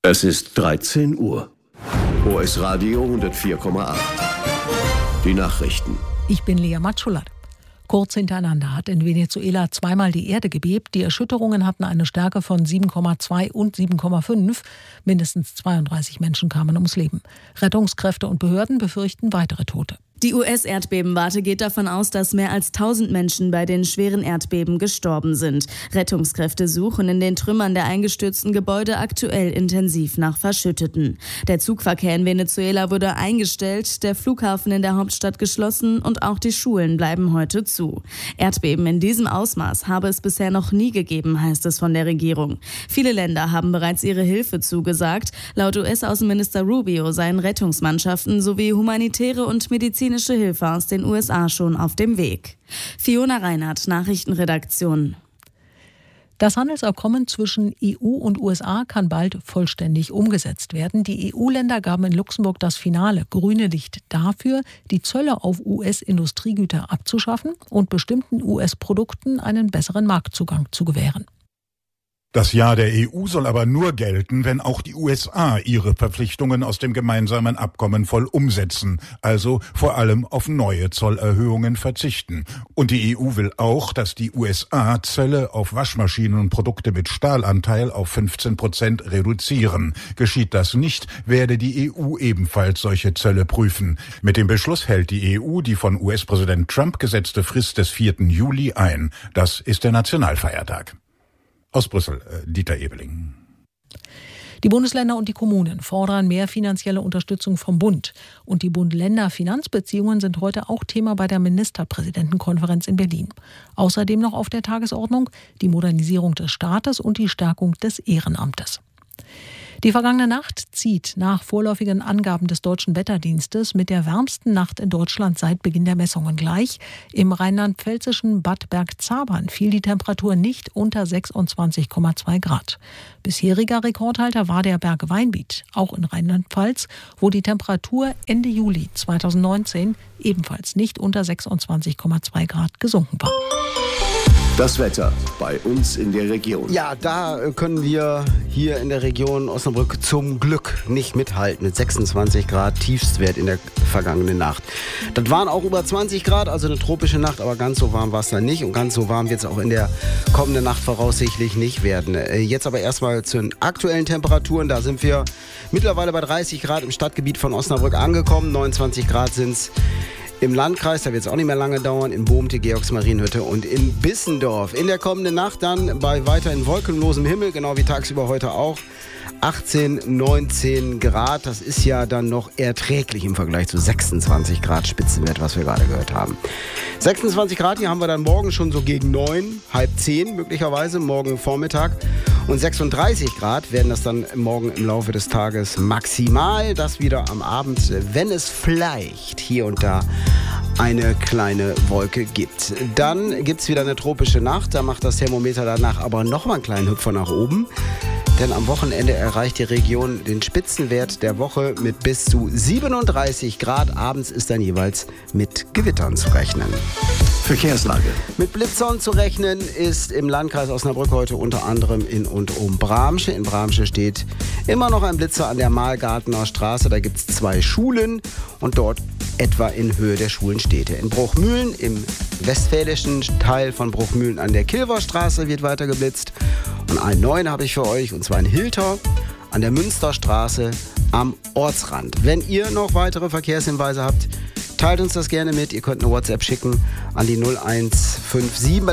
Es ist 13 Uhr. OS Radio 104,8. Die Nachrichten. Ich bin Lea Matschulat. Kurz hintereinander hat in Venezuela zweimal die Erde gebebt. Die Erschütterungen hatten eine Stärke von 7,2 und 7,5. Mindestens 32 Menschen kamen ums Leben. Rettungskräfte und Behörden befürchten weitere Tote. Die US-Erdbebenwarte geht davon aus, dass mehr als 1000 Menschen bei den schweren Erdbeben gestorben sind. Rettungskräfte suchen in den Trümmern der eingestürzten Gebäude aktuell intensiv nach Verschütteten. Der Zugverkehr in Venezuela wurde eingestellt, der Flughafen in der Hauptstadt geschlossen und auch die Schulen bleiben heute zu. Erdbeben in diesem Ausmaß habe es bisher noch nie gegeben, heißt es von der Regierung. Viele Länder haben bereits ihre Hilfe zugesagt. Laut US-Außenminister Rubio seien Rettungsmannschaften sowie humanitäre und medizinische Hilfe aus den USA schon auf dem Weg. Fiona Reinhardt, Nachrichtenredaktion. Das Handelsabkommen zwischen EU und USA kann bald vollständig umgesetzt werden. Die EU-Länder gaben in Luxemburg das finale grüne Licht dafür, die Zölle auf US-Industriegüter abzuschaffen und bestimmten US-Produkten einen besseren Marktzugang zu gewähren. Das Ja der EU soll aber nur gelten, wenn auch die USA ihre Verpflichtungen aus dem gemeinsamen Abkommen voll umsetzen, also vor allem auf neue Zollerhöhungen verzichten. Und die EU will auch, dass die USA Zölle auf Waschmaschinen und Produkte mit Stahlanteil auf 15% reduzieren. Geschieht das nicht, werde die EU ebenfalls solche Zölle prüfen. Mit dem Beschluss hält die EU die von US-Präsident Trump gesetzte Frist des 4. Juli ein. Das ist der Nationalfeiertag. Aus Brüssel, Dieter Ebeling. Die Bundesländer und die Kommunen fordern mehr finanzielle Unterstützung vom Bund. Und die Bund-Länder-Finanzbeziehungen sind heute auch Thema bei der Ministerpräsidentenkonferenz in Berlin. Außerdem noch auf der Tagesordnung die Modernisierung des Staates und die Stärkung des Ehrenamtes. Die vergangene Nacht zieht nach vorläufigen Angaben des Deutschen Wetterdienstes mit der wärmsten Nacht in Deutschland seit Beginn der Messungen gleich. Im rheinland-pfälzischen Bad Bergzabern fiel die Temperatur nicht unter 26,2 Grad. Bisheriger Rekordhalter war der Berg Weinbiet, auch in Rheinland-Pfalz, wo die Temperatur Ende Juli 2019 ebenfalls nicht unter 26,2 Grad gesunken war. Das Wetter bei uns in der Region. Ja, da können wir hier in der Region Osnabrück zum Glück nicht mithalten mit 26 Grad Tiefstwert in der vergangenen Nacht. Das waren auch über 20 Grad, also eine tropische Nacht, aber ganz so warm war es dann nicht und ganz so warm wird es auch in der kommenden Nacht voraussichtlich nicht werden. Jetzt aber erstmal zu den aktuellen Temperaturen. Da sind wir mittlerweile bei 30 Grad im Stadtgebiet von Osnabrück angekommen. 29 Grad sind es im Landkreis, da wird es auch nicht mehr lange dauern, in Bohmte, Georgsmarienhütte und in Bissendorf. In der kommenden Nacht dann bei weiterhin wolkenlosem Himmel, genau wie tagsüber heute auch, 18, 19 Grad. Das ist ja dann noch erträglich im Vergleich zu 26 Grad Spitzenwert, was wir gerade gehört haben. 26 Grad, hier haben wir dann morgen schon so gegen 9, halb 10 möglicherweise, morgen Vormittag. Und 36 Grad werden das dann morgen im Laufe des Tages maximal. Das wieder am Abend, wenn es vielleicht hier und da eine kleine Wolke gibt. Dann gibt es wieder eine tropische Nacht. Da macht das Thermometer danach aber nochmal einen kleinen Hüpfer nach oben. Denn am Wochenende erreicht die Region den Spitzenwert der Woche mit bis zu 37 Grad. Abends ist dann jeweils mit Gewittern zu rechnen. Verkehrslage. Mit Blitzern zu rechnen ist im Landkreis Osnabrück heute unter anderem in und um Bramsche. In Bramsche steht immer noch ein Blitzer an der Mahlgartener Straße. Da gibt es 2 Schulen und dort etwa in Höhe der Schulenstädte. In Bruchmühlen, im westfälischen Teil von Bruchmühlen an der Kilverstraße wird weiter geblitzt. Und einen neuen habe ich für euch, und zwar in Hilter an der Münsterstraße am Ortsrand. Wenn ihr noch weitere Verkehrshinweise habt, teilt uns das gerne mit. Ihr könnt eine WhatsApp schicken an die 0157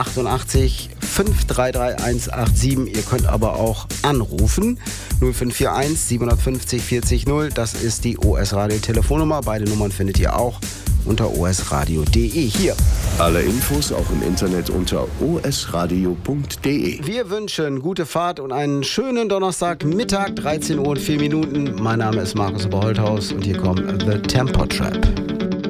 88 533 187. Ihr könnt aber auch anrufen 0541 750 40 0. Das ist die OS Radio Telefonnummer. Beide Nummern findet ihr auch unter osradio.de hier. Alle Infos auch im Internet unter osradio.de. Wir wünschen gute Fahrt und einen schönen Donnerstagmittag, 13 Uhr und 4 Minuten. Mein Name ist Markus Oberholthaus und hier kommt The Tempo Trap.